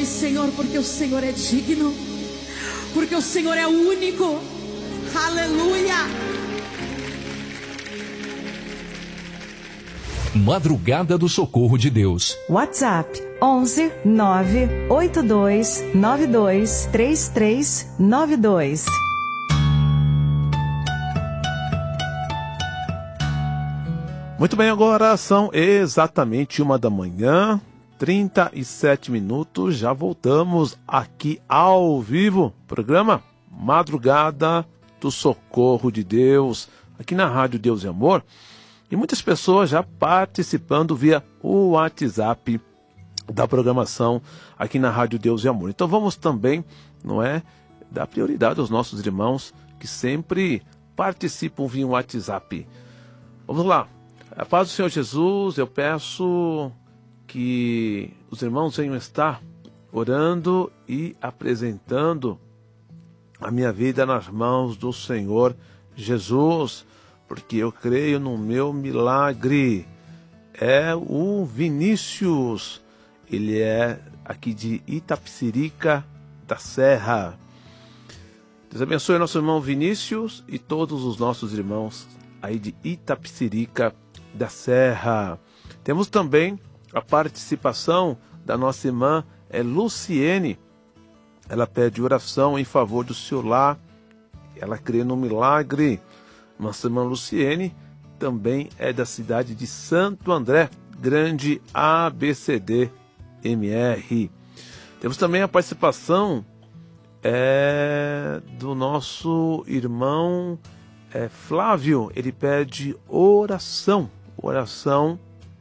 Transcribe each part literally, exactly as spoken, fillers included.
nome, Senhor, porque o Senhor é digno, porque o Senhor é único. Aleluia. Madrugada do Socorro de Deus. WhatsApp onze nove oito dois nove dois três três nove dois. Muito bem, agora são exatamente uma da manhã, trinta e sete minutos, já voltamos aqui ao vivo, programa Madrugada do Socorro de Deus, aqui na Rádio Deus e Amor, e muitas pessoas já participando via o WhatsApp da programação aqui na Rádio Deus e Amor. Então vamos também, não é, dar prioridade aos nossos irmãos que sempre participam via WhatsApp. Vamos lá. A paz do Senhor Jesus, eu peço que os irmãos venham estar orando e apresentando a minha vida nas mãos do Senhor Jesus, porque eu creio no meu milagre. É o Vinícius, ele é aqui de Itapecerica da Serra. Deus abençoe nosso irmão Vinícius e todos os nossos irmãos aí de Itapecerica da Serra. Temos também a participação da nossa irmã é Luciene. Ela pede oração em favor do seu lar. Ela crê no milagre. Nossa irmã Luciene também é da cidade de Santo André, Grande A B C D M R. Temos também a participação é, do nosso irmão é, Flávio. Ele pede oração. Oração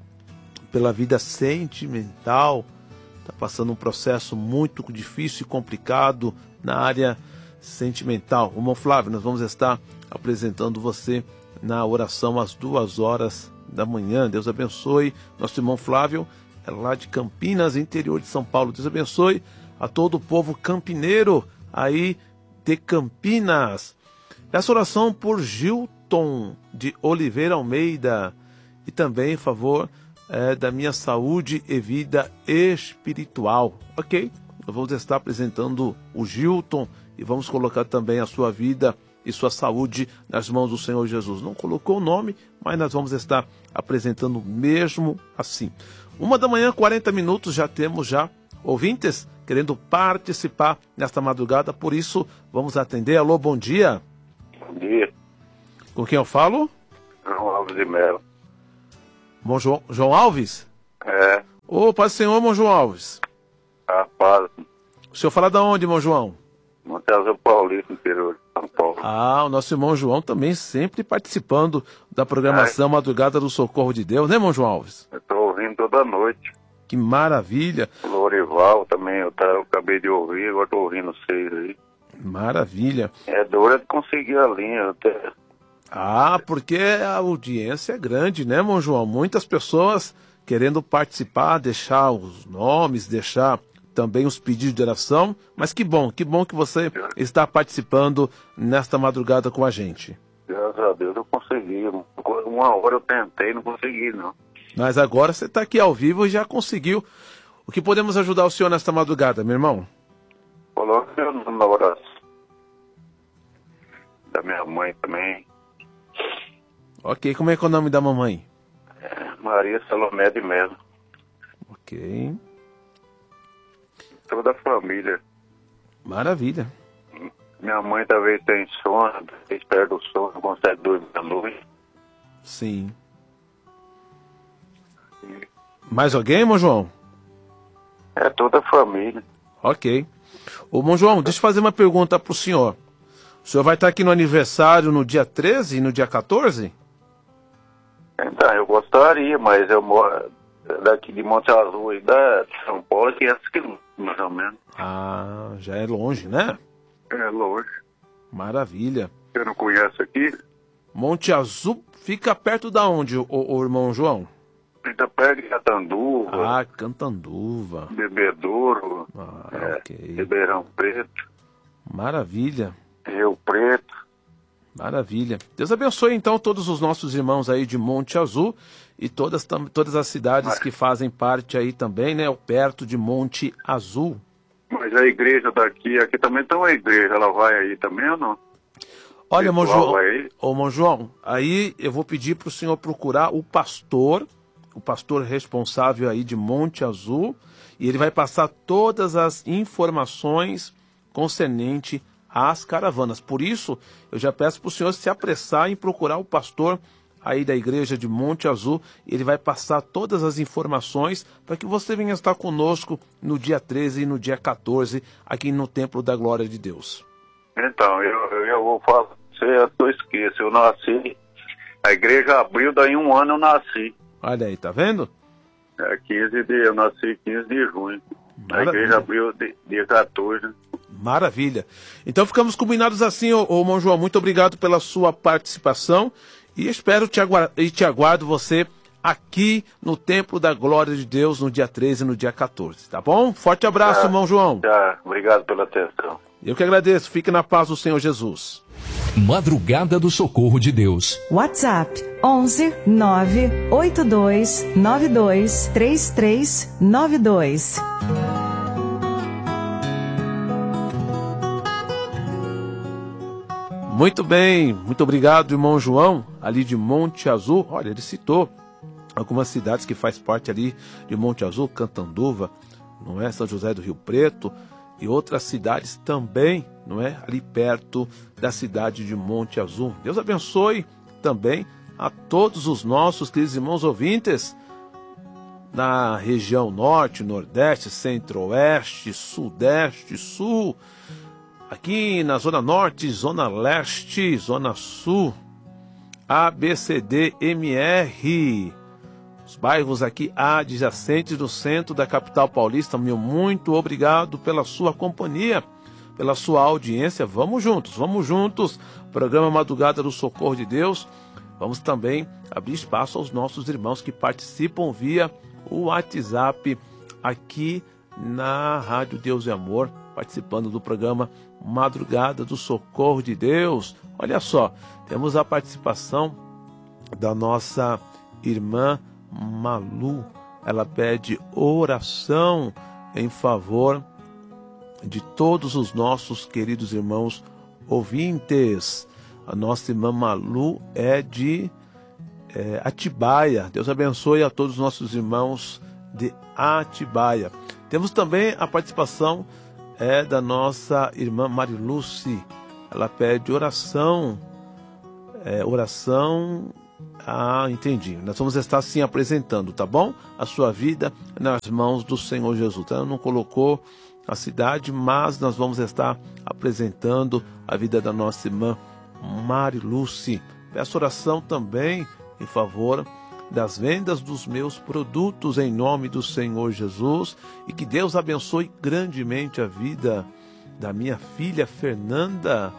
pela vida sentimental. Está passando um processo muito difícil e complicado na área sentimental. Irmão Flávio, nós vamos estar apresentando você na oração às duas horas da manhã. Deus abençoe nosso irmão Flávio, é lá de Campinas, interior de São Paulo. Deus abençoe a todo o povo campineiro aí de Campinas. Essa oração por Gilton de Oliveira Almeida. E também em favor é, da minha saúde e vida espiritual. Ok? Nós vamos estar apresentando o Gilton e vamos colocar também a sua vida e sua saúde nas mãos do Senhor Jesus. Não colocou o nome, mas nós vamos estar apresentando mesmo assim. Uma da manhã, quarenta minutos, já temos já ouvintes querendo participar nesta madrugada, por isso vamos atender. Alô, bom dia. Bom dia. Com quem eu falo? João Alves de Melo. Bom, João, João Alves? É. Ô, Pai do Senhor, irmão João Alves. A paz. O senhor fala da onde, irmão João? Monte Azul Paulista, interior de São Paulo. Ah, o nosso irmão João também sempre participando da programação é. Madrugada do Socorro de Deus, né, irmão João Alves? Eu tô ouvindo toda noite. Que maravilha. Lorival também, eu, tá, eu acabei de ouvir, agora tô ouvindo vocês aí. Maravilha. É duro de conseguir a linha até. Ah, porque a audiência é grande, né, irmão João? Muitas pessoas querendo participar, deixar os nomes, deixar também os pedidos de oração. Mas que bom, que bom que você está participando nesta madrugada com a gente. Graças a Deus eu consegui. Uma hora eu tentei, não consegui, não. Mas agora você está aqui ao vivo e já conseguiu. O que podemos ajudar o senhor nesta madrugada, meu irmão? Coloque meu nome na oração. Da minha mãe também. Ok, como é que é o nome da mamãe? É, Maria Salomé de Melo. Ok. Toda a família. Maravilha. Minha mãe talvez tenha sono, talvez perde o sono, não consegue dormir à noite. Sim. E... Mais alguém, irmão João? É toda a família. Ok. Ô, irmão João, deixa eu fazer uma pergunta para o senhor. O senhor vai estar aqui no aniversário no dia treze e no dia quatorze? Então, eu gostaria, mas eu moro daqui de Monte Azul e da São Paulo, quinhentos quilômetros, mais ou menos. Ah, já é longe, né? É longe. Maravilha. Você não conhece aqui? Monte Azul fica perto da onde, o, o irmão João? Fica perto de Catanduva. Ah, Cantanduva. Bebedouro. Ah, é, ok. Ribeirão Preto. Maravilha. Rio Preto. Maravilha. Deus abençoe então todos os nossos irmãos aí de Monte Azul e todas, tam, todas as cidades Mas... que fazem parte aí também, né? Perto de Monte Azul. Mas a igreja daqui, aqui também tem uma igreja, ela vai aí também ou não? Olha, irmão João, Aí. ô, irmão João, aí eu vou pedir para o senhor procurar o pastor, o pastor responsável aí de Monte Azul, e ele vai passar todas as informações concernente às caravanas. Por isso, eu já peço para o senhor se apressar em procurar o pastor aí da igreja de Monte Azul. Ele vai passar todas as informações para que você venha estar conosco no dia treze e no dia quatorze, aqui no Templo da Glória de Deus. Então, eu, eu vou falar pra você, eu esqueço, eu nasci, a igreja abriu, daí um ano eu nasci. Olha aí, tá vendo? É, quinze de, eu nasci quinze de junho. Maravilha. A igreja abriu de, dia quatorze. Maravilha. Então ficamos combinados assim, ô, ô irmão João, muito obrigado pela sua participação e espero te aguardo, e te aguardo você aqui no Templo da Glória de Deus no dia treze e no dia quatorze, tá bom? Forte abraço, Tá. irmão João. Tá, obrigado pela atenção. Eu que agradeço. Fique na paz do Senhor Jesus. Madrugada do Socorro de Deus. WhatsApp onze nove oito dois nove dois três três nove dois. Muito bem, muito obrigado, irmão João, ali de Monte Azul. Olha, ele citou algumas cidades que faz parte ali de Monte Azul, Cantanduva, não é? São José do Rio Preto e outras cidades também, não é? Ali perto da cidade de Monte Azul. Deus abençoe também a todos os nossos queridos irmãos ouvintes na região norte, nordeste, centro-oeste, sudeste, sul, aqui na zona norte, zona leste, zona sul, A, B, C, D, M, R, os bairros aqui adjacentes do centro da capital paulista. Meu muito obrigado pela sua companhia, pela sua audiência. Vamos juntos, vamos juntos. Programa Madrugada do Socorro de Deus. Vamos também abrir espaço aos nossos irmãos que participam via o WhatsApp aqui na Rádio Deus e Amor, participando do programa Madrugada do Socorro de Deus. Olha só, temos a participação da nossa irmã Malu. Ela pede oração em favor de todos os nossos queridos irmãos ouvintes. A nossa irmã Malu é de é, Atibaia. Deus abençoe a todos os nossos irmãos de Atibaia. Temos também a participação é, da nossa irmã Mariluce. Ela pede oração. É, oração... Ah, entendi. Nós vamos estar sim apresentando, tá bom? A sua vida nas mãos do Senhor Jesus. Ela não colocou a cidade, mas nós vamos estar apresentando a vida da nossa irmã Mariluce. Peço oração também em favor das vendas dos meus produtos em nome do Senhor Jesus, e que Deus abençoe grandemente a vida da minha filha Fernanda,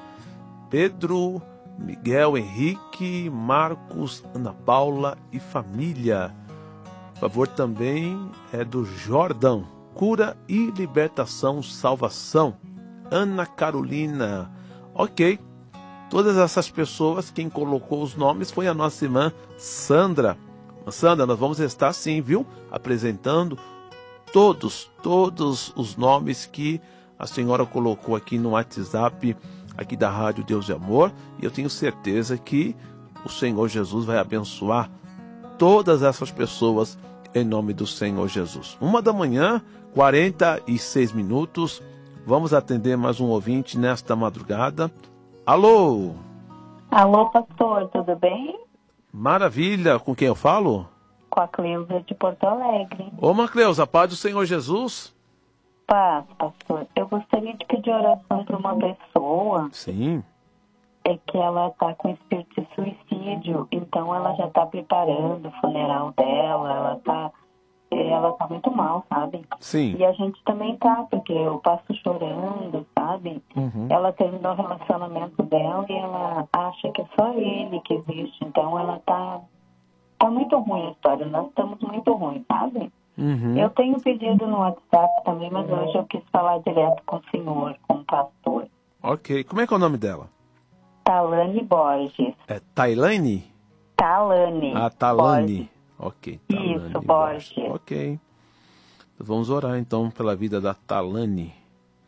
Pedro, Miguel, Henrique, Marcos, Ana Paula e família. Por favor também é do Jordão, cura e libertação, salvação. Ana Carolina. Ok, todas essas pessoas, quem colocou os nomes foi a nossa irmã Sandra. Sandra, nós vamos estar sim, viu? Apresentando todos, todos os nomes que a senhora colocou aqui no WhatsApp aqui da Rádio Deus e Amor, e eu tenho certeza que o Senhor Jesus vai abençoar todas essas pessoas em nome do Senhor Jesus. Uma da manhã, quarenta e seis minutos, vamos atender mais um ouvinte nesta madrugada. Alô? Alô, pastor, tudo bem? Maravilha, com quem eu falo? Com a Cleusa de Porto Alegre. Ô, irmã Cleusa, paz do Senhor Jesus. Paz, pastor. Eu gostaria de pedir oração para uma pessoa. Sim. É que ela está com espírito de suicídio, então ela já está preparando o funeral dela, ela está ela tá muito mal, sabe? Sim. E a gente também tá, porque eu passo chorando, sabe? Uhum. Ela terminou o relacionamento dela e ela acha que é só ele que existe, então ela tá, tá muito ruim a história, nós estamos muito ruins, sabe? Uhum. Eu tenho pedido no WhatsApp também, mas hoje eu quis falar direto com o senhor, com o pastor. Ok. Como é que é o nome dela? Talane Borges. É Tailane? Talane. Ah, Talane. Borges. Ok. Isso, Talane Borges. Ok. Vamos orar então pela vida da Talane.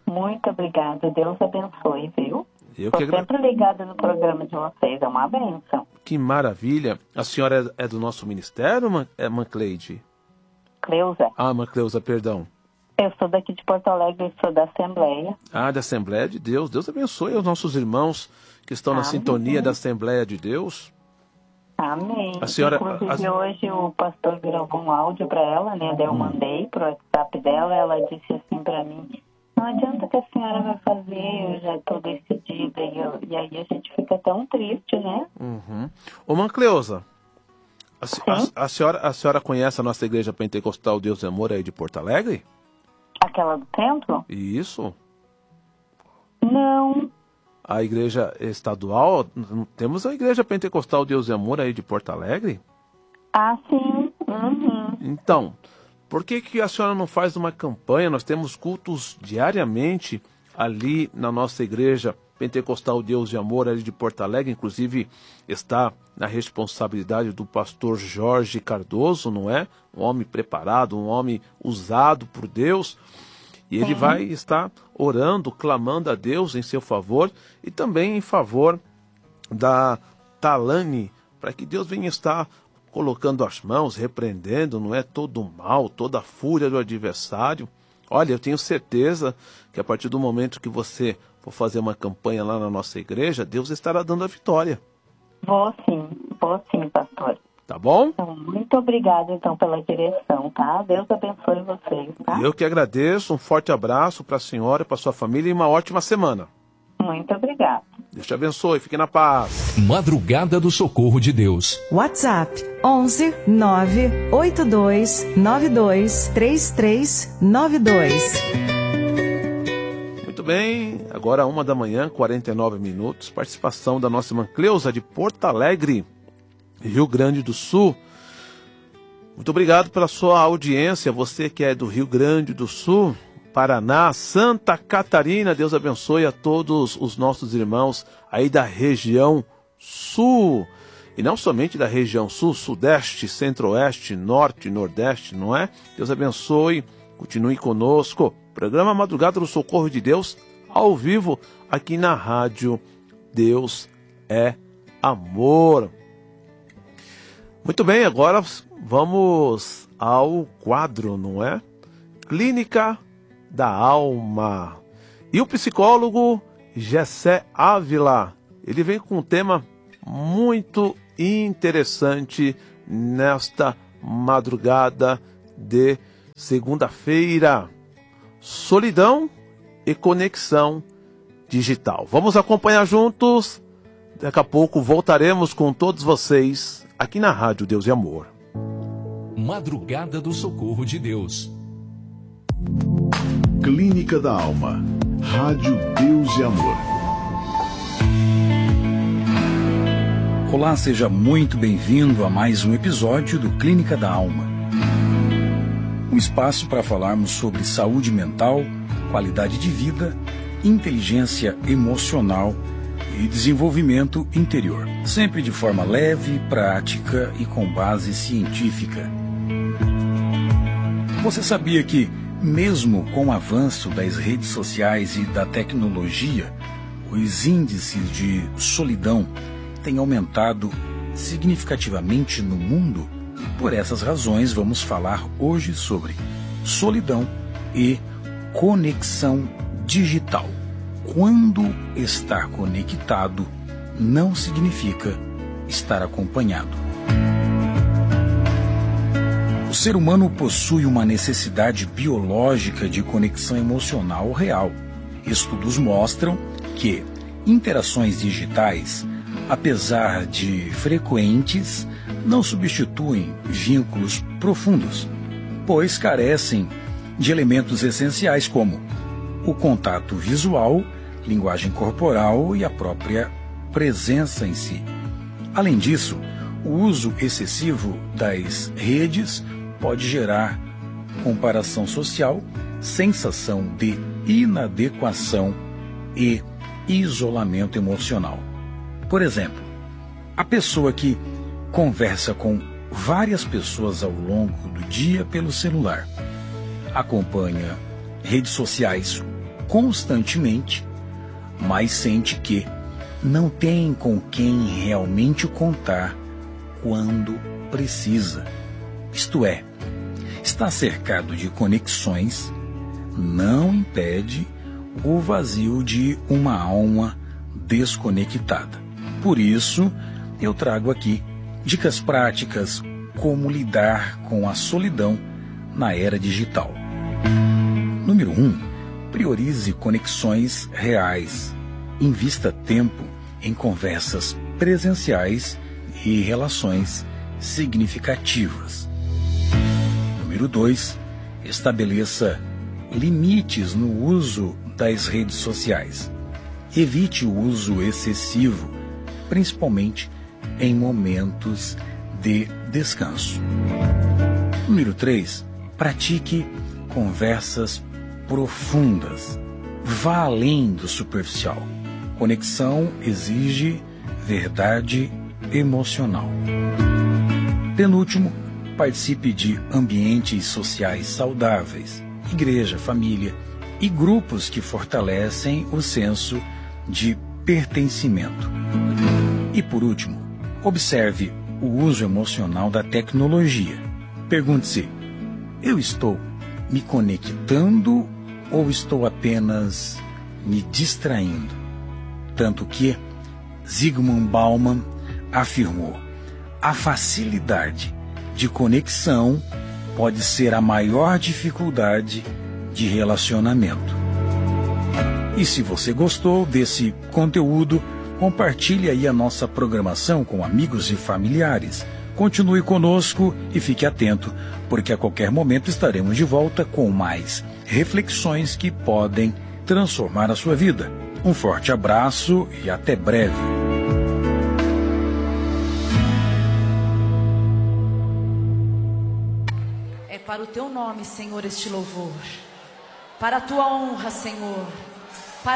Muito obrigada. Deus abençoe, viu? Eu Estou que agra- sempre ligada no programa de vocês. É uma bênção. Que maravilha. A senhora é, é do nosso ministério, Man, é Mancleide? Cleusa, Ah, Mancleusa, perdão. eu sou daqui de Porto Alegre, eu sou da Assembleia. Ah, da Assembleia de Deus. Deus abençoe os nossos irmãos que estão na Amém. sintonia da Assembleia de Deus. Amém. A senhora- Inclusive, a- hoje o pastor gravou um áudio para ela, né? Daí eu mandei pro WhatsApp dela, ela disse assim para mim, não adianta que a senhora vai fazer, eu já estou decidida. E, eu, e aí a gente fica tão triste, né? Uhum. Ô, Mancleusa, a, se- Sim. a, a senhora, a senhora conhece a nossa igreja pentecostal Deus e Amor aí de Porto Alegre? Aquela do centro? Isso. Não. A igreja estadual, n- temos a igreja pentecostal Deus e Amor aí de Porto Alegre? Ah, sim. Uhum. Então, por que, que a senhora não faz uma campanha? Nós temos cultos diariamente ali na nossa igreja pentecostal Deus e Amor ali de Porto Alegre. Inclusive está na responsabilidade do pastor Jorge Cardoso, não é? Um homem preparado, um homem usado por Deus. E ele vai estar orando, clamando a Deus em seu favor e também em favor da Talane, para que Deus venha estar colocando as mãos, repreendendo, não é, todo o mal, toda a fúria do adversário. Olha, eu tenho certeza que a partir do momento que você for fazer uma campanha lá na nossa igreja, Deus estará dando a vitória. Vou sim, vou sim, pastor. Tá bom? Então, muito obrigada, então, pela direção, tá? Deus abençoe vocês, tá? Eu que agradeço, um forte abraço para a senhora, para sua família e uma ótima semana. Muito obrigada. Deus te abençoe, fique na paz. Madrugada do Socorro de Deus. WhatsApp onze nove oito dois nove dois três três nove dois. Muito bem, agora uma da manhã, quarenta e nove minutos, participação da nossa irmã Cleusa de Porto Alegre, Rio Grande do Sul. Muito obrigado pela sua audiência, você que é do Rio Grande do Sul, Paraná, Santa Catarina, Deus abençoe a todos os nossos irmãos aí da região sul, e não somente da região sul, sudeste, centro-oeste, norte, nordeste, não é? Deus abençoe, continue conosco, programa Madrugada do Socorro de Deus, ao vivo, aqui na rádio Deus é Amor. Muito bem, agora vamos ao quadro, não é? Clínica da Alma. E o psicólogo Gessé Ávila, ele vem com um tema muito interessante nesta madrugada de segunda-feira. Solidão e conexão digital. Vamos acompanhar juntos. Daqui a pouco voltaremos com todos vocês aqui na Rádio Deus e Amor. Madrugada do Socorro de Deus. Clínica da Alma. Rádio Deus e Amor. Olá, seja muito bem-vindo a mais um episódio do Clínica da Alma. Um espaço para falarmos sobre saúde mental, qualidade de vida, inteligência emocional e desenvolvimento interior. Sempre de forma leve, prática e com base científica. Você sabia que, mesmo com o avanço das redes sociais e da tecnologia, os índices de solidão têm aumentado significativamente no mundo? Por essas razões, vamos falar hoje sobre solidão e conexão digital. Quando estar conectado não significa estar acompanhado. O ser humano possui uma necessidade biológica de conexão emocional real. Estudos mostram que interações digitais, apesar de frequentes, não substituem vínculos profundos, pois carecem de elementos essenciais como o contato visual, linguagem corporal e a própria presença em si. Além disso, o uso excessivo das redes pode gerar comparação social, sensação de inadequação e isolamento emocional. Por exemplo, a pessoa que conversa com várias pessoas ao longo do dia pelo celular, acompanha redes sociais constantemente, mas sente que não tem com quem realmente contar quando precisa. Isto é, estar cercado de conexões não impede o vazio de uma alma desconectada. Por isso, eu trago aqui dicas práticas como lidar com a solidão na era digital. Número um, priorize conexões reais. Invista tempo em conversas presenciais e relações significativas. Número dois, estabeleça limites no uso das redes sociais. Evite o uso excessivo, principalmente em momentos de descanso. Número três, pratique conversas profundas. Vá além do superficial. Conexão exige verdade emocional. Penúltimo, participe de ambientes sociais saudáveis, igreja, família e grupos que fortalecem o senso de pertencimento. E por último, observe o uso emocional da tecnologia. Pergunte-se: eu estou me conectando ou estou apenas me distraindo? Tanto que Zygmunt Bauman afirmou: a facilidade de conexão pode ser a maior dificuldade de relacionamento. E se você gostou desse conteúdo, compartilhe aí a nossa programação com amigos e familiares. Continue conosco e fique atento, porque a qualquer momento estaremos de volta com mais reflexões que podem transformar a sua vida. Um forte abraço e até breve. É para o teu nome, Senhor, este louvor. Para a tua honra, Senhor.